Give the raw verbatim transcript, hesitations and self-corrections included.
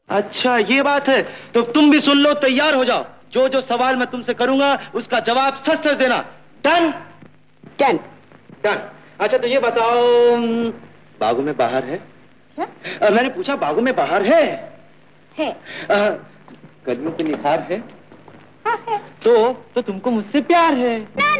अच्छा ये बात है, तो तुम भी सुन लो, तैयार हो जाओ। जो जो सवाल मैं तुमसे करूंगा उसका जवाब सच सच देना। डन? डन। डन। अच्छा तो ये बताओ, बागों में बाहर है? क्या? आ, मैंने पूछा बागों में बाहर है? है। कलियों पे निखार है? हाँ है। तो तो तुमको मुझसे प्यार है?